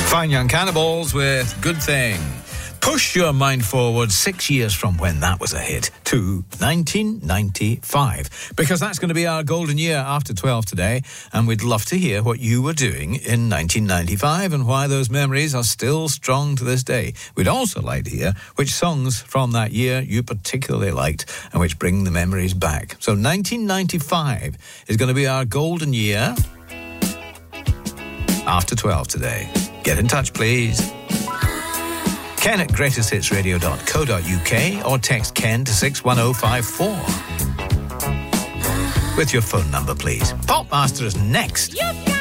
Fine Young Cannibals with Good Thing. Push your mind forward 6 years from when that was a hit to 1995, because that's going to be our golden year after 12 today, and we'd love to hear what you were doing in 1995 and why those memories are still strong to this day. We'd also like to hear which songs from that year you particularly liked and which bring the memories back. So 1995 is going to be our golden year after 12 today. Get in touch, please. Ken at greatesthitsradio.co.uk or text Ken to 61054 with your phone number, please. Popmaster is next.